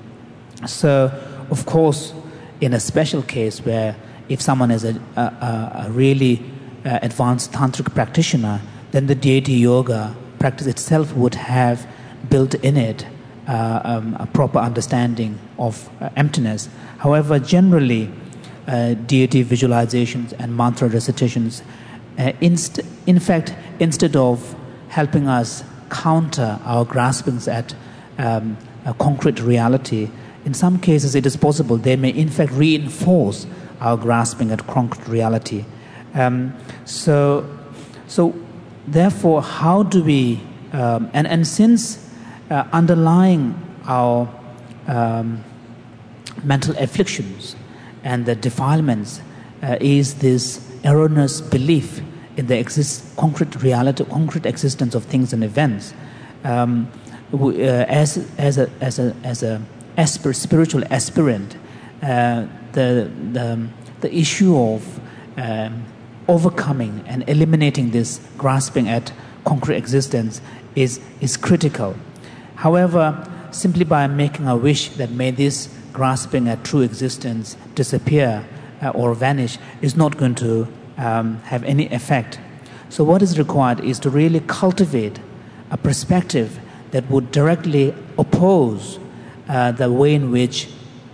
So, of course, in a special case where if someone is a, a, a really uh, advanced tantric practitioner, then the deity yoga practice itself would have built in it uh, um, a proper understanding of uh, emptiness. However, generally, uh, deity visualizations and mantra recitations, uh, inst- in fact, instead of helping us counter our graspings at um, a concrete reality, in some cases it is possible they may in fact reinforce our grasping at concrete reality. Um, so, so therefore, how do we, um, and, and since uh, underlying our um, mental afflictions and the defilements uh, is this erroneous belief in the exist, concrete reality, concrete existence of things and events, um, we, uh, as as a as a as a aspir, spiritual aspirant, uh, the the the issue of um, overcoming and eliminating this grasping at concrete existence is is critical. However, simply by making a wish that may this grasping at true existence disappear uh, or vanish is not going to um, have any effect. So what is required is to really cultivate a perspective that would directly oppose uh, the way in which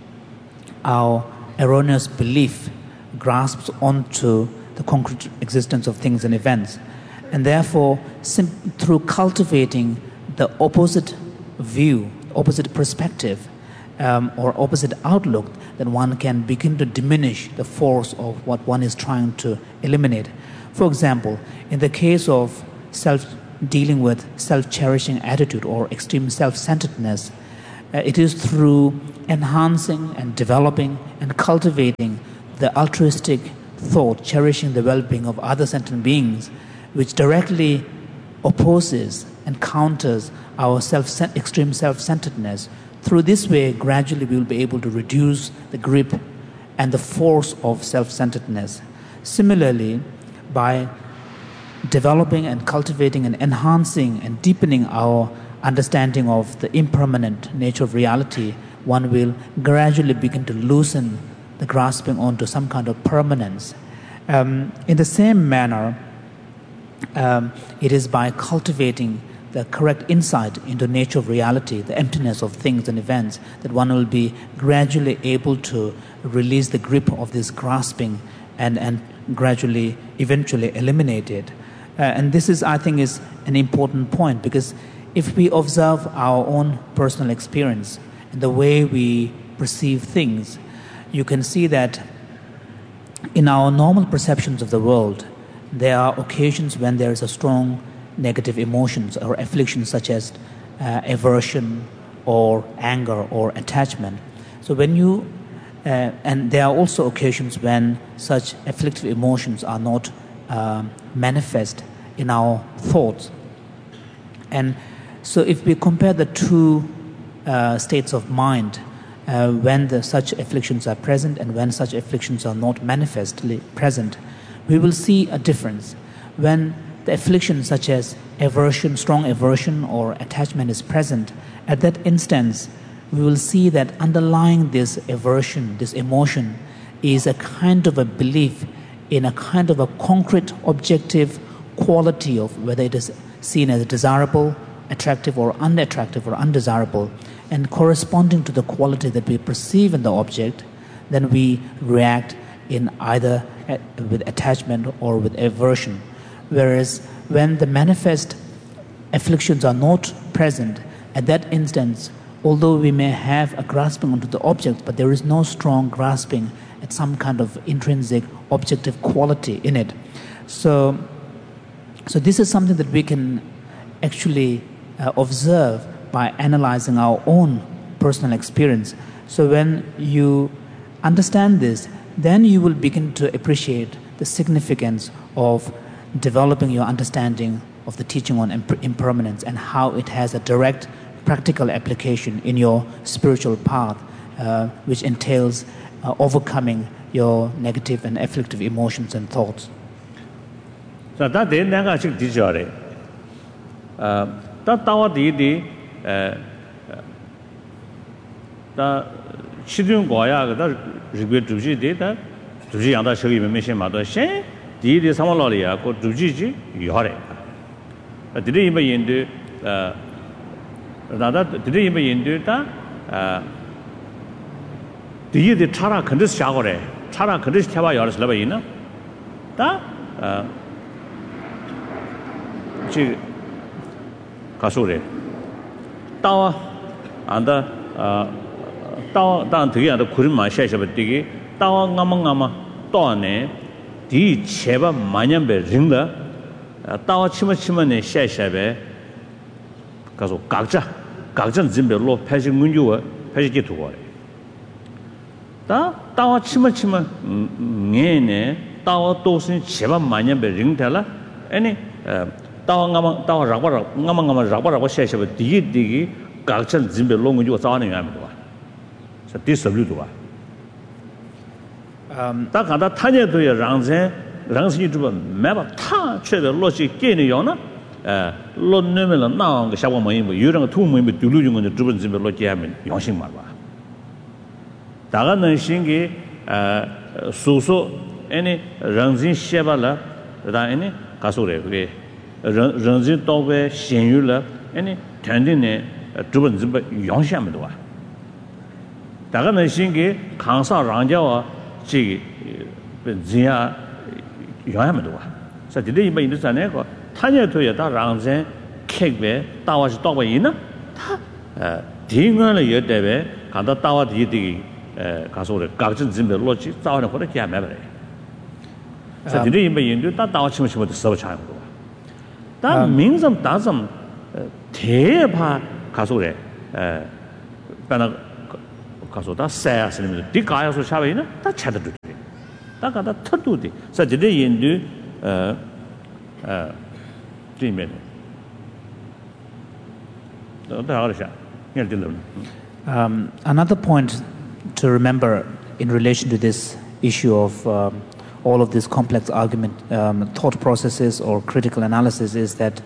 our erroneous belief grasps onto the concrete existence of things and events. And therefore, sim- through cultivating the opposite view, opposite perspective, um, or opposite outlook, then one can begin to diminish the force of what one is trying to eliminate. For example, in the case of self dealing with self-cherishing attitude or extreme self-centeredness, uh, it is through enhancing and developing and cultivating the altruistic thought, cherishing the well-being of other sentient beings, which directly opposes and counters our self extreme self-centeredness. Through this way, gradually we will be able to reduce the grip and the force of self-centeredness. Similarly, by developing and cultivating and enhancing and deepening our understanding of the impermanent nature of reality, one will gradually begin to loosen the grasping onto some kind of permanence. Um, in the same manner, um, it is by cultivating the correct insight into nature of reality, the emptiness of things and events, that one will be gradually able to release the grip of this grasping and, and gradually, eventually eliminate it. Uh, and this is, I think, is an important point, because if we observe our own personal experience and the way we perceive things, you can see that in our normal perceptions of the world, there are occasions when there is a strong negative emotions or afflictions such as uh, aversion or anger or attachment. So when you, uh, and there are also occasions when such afflictive emotions are not uh, manifest in our thoughts. And so if we compare the two uh, states of mind, uh, when the, such afflictions are present and when such afflictions are not manifestly present, we will see a difference. When the affliction such as aversion, strong aversion or attachment is present, at that instance, we will see that underlying this aversion, this emotion, is a kind of a belief in a kind of a concrete, objective quality of whether it is seen as desirable, attractive or unattractive or undesirable, and corresponding to the quality that we perceive in the object, then we react in either with attachment or with aversion. Whereas when the manifest afflictions are not present, at that instance, although we may have a grasping onto the object, but there is no strong grasping at some kind of intrinsic objective quality in it. So, so this is something that we can actually uh, observe by analyzing our own personal experience. So when you understand this, then you will begin to appreciate the significance of developing your understanding of the teaching on imper- impermanence and how it has a direct practical application in your spiritual path, uh, which entails uh, overcoming your negative and afflictive emotions and thoughts. So that then I should teach you. Uh, that tower did uh, the children go out, that regret to did that to see other show you mission mother shame. Did the summer lolly go to Gigi, you are it. Did he even into uh, did he even into that? Uh, the the Tara can this shower, Tara can this Tava yours level in that? Uh, she Kasure Tower and the Tower down to the Kurima Shash of a diggy, Tower Namangama, Tone. 디 제바 마냠베 링다 따와 치마치마네 샤샤베 가서 각자 각전 진별로 패식 문주와 패식이 두고 다 따와 치마치마 네네 따와 도신 제바 마냠베 링달라 아니 따와 가마 따와 라바라 가마 가마 라바라고 샤샤베 디기 디기 각전 진별로 문주와 자는 야면도 와 자 디서블도 와 다 가다 타녀도에 랑세 랑신이 두번 매바 타 최대 로시 깨는 요나 에 론네면 나온 거 샤고 뭐이 뭐 유령 투모이 뭐 둘루중 거 두번 집에 로게 하면 용신 말봐 다가는 신기 에 수수 아니 랑신 셰발라 다니 가소래 그게 랑신 도베 신유라 아니 텐딘네 두번 집에 용신하면도 와 다가는 신기 강사 랑자와 지 지야 요하면도 와. 그래서 이제 이번 인도산에 그 타녀도에 다 랑zen 캑베 따와시 따와 있나? 다 딩을 여대베 간다 따와 뒤뒤 에 가서 각진 진별 로지 싸우는 거를 기하면 그래. 자 근데 이 인도 다 다와치면 뭐 서버 차는 거. 다 민점 다점 대파 가소래. 에 바나 가소다 사야스는 디 가야서 샤베는 다 차도 돼. 다 가다 터도 돼. 자 근데 인도 어어 뒤면 Um, another point to remember in relation to this issue of um, all of these complex argument um, thought processes or critical analysis is that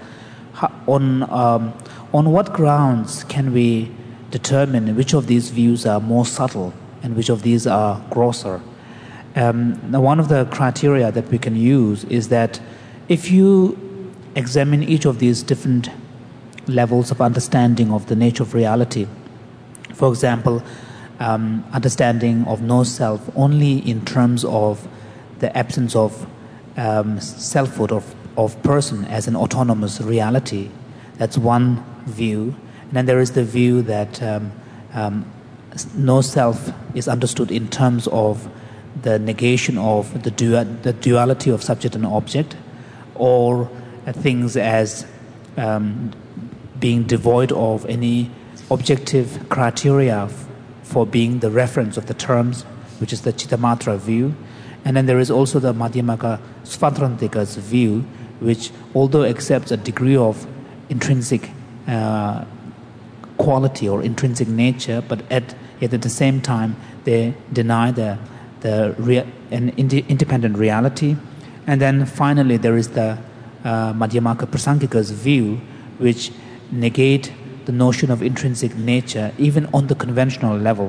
on um, on what grounds can we determine which of these views are more subtle and which of these are grosser? Um, now one of the criteria that we can use is that if you examine each of these different levels of understanding of the nature of reality. For example, um, understanding of no self only in terms of the absence of um, selfhood of, of person as an autonomous reality. That's one view. And then there is the view that um, um, no self is understood in terms of the negation of the, du- the duality of subject and object, or uh, things as um, being devoid of any objective criteria f- for being the reference of the terms, which is the Chittamatra view. And then there is also the Madhyamaka Svatrantikas view, which although accepts a degree of intrinsic uh, quality or intrinsic nature, but at, yet at the same time they deny the, the rea- an ind- independent reality. And then finally there is the uh, Madhyamaka Prasangika's view, which negate the notion of intrinsic nature even on the conventional level.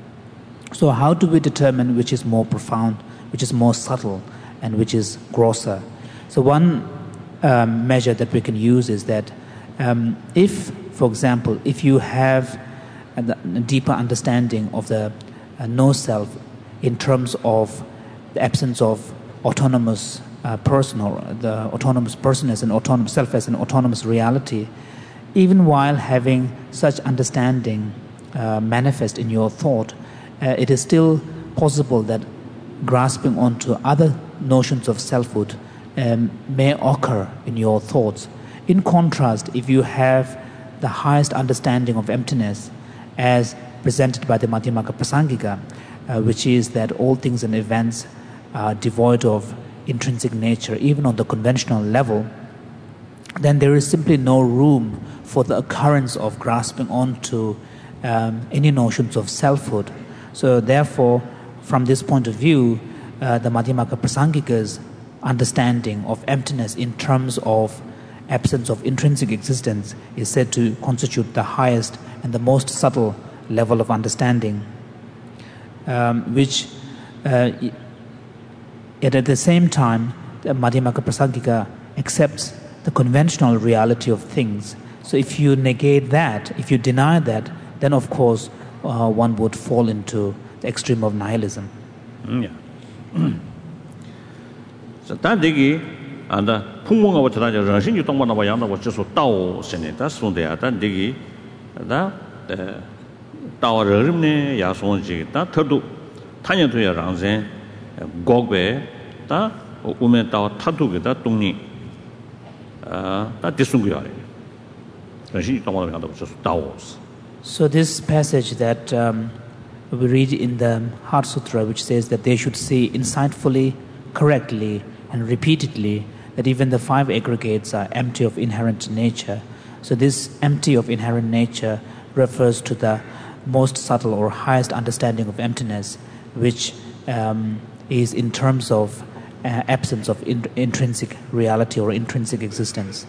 So how do we determine which is more profound, which is more subtle, and which is grosser? So one um, measure that we can use is that um, if, for example, if you have a, a deeper understanding of the uh, no-self in terms of the absence of autonomous uh, person, or the autonomous person as an autonomous self as an autonomous reality, even while having such understanding uh, manifest in your thought, uh, it is still possible that grasping onto other notions of selfhood um, may occur in your thoughts. In contrast, if you have the highest understanding of emptiness as presented by the Madhyamaka Prasangika, uh, which is that all things and events are devoid of intrinsic nature, even on the conventional level, then there is simply no room for the occurrence of grasping onto um, any notions of selfhood. So therefore, from this point of view, uh, the Madhyamaka Prasangika's understanding of emptiness in terms of absence of intrinsic existence is said to constitute the highest and the most subtle level of understanding, um, which uh, yet at the same time, the Madhyamaka Prasangika accepts the conventional reality of things. So if you negate that, if you deny that, then of course uh, one would fall into the extreme of nihilism. Yeah. So that digi and the Pumanga was that Rashin Tomana Bayana was just so Tao Senator, so they are that digi that the Tao Rimne Yasonji, that Turdu Tanya to your Ranzen, Gogbe, that woman Tao Tatu, that Tuni. So this passage that um, we read in the Heart Sutra, which says that they should see insightfully, correctly, and repeatedly that even the five aggregates are empty of inherent nature. So this empty of inherent nature refers to the most subtle or highest understanding of emptiness, which um, is in terms of Uh, absence of in- intrinsic reality or intrinsic existence.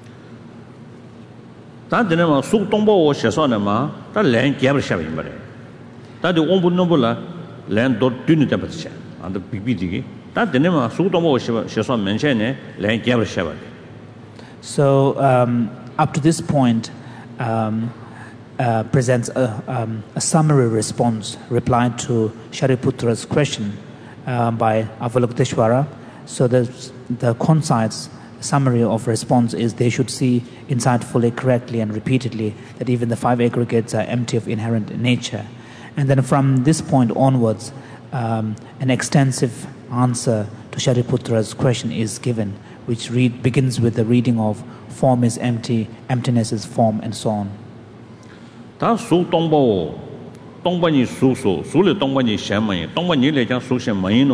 That the name of Suk Tombo was Shasonama, that land Gabber Shaving Bare. That the Ombu Nobula land dot Dunitapatia and the B B D. That the name of Suk Tombo Shason mentioned land Gabber Shavar. So, um, up to this point, um, uh, presents a, um, a summary response reply to Shariputra's question. Um, by Avalokiteshvara. So the, the concise summary of response is they should see insightfully, correctly, and repeatedly that even the five aggregates are empty of inherent nature. And then from this point onwards, um, an extensive answer to Shariputra's question is given, which read, begins with the reading of form is empty, emptiness is form, and so on. 다 수 동보 동보니 수수 수리 동보니 셴머니 동보니来讲属性没有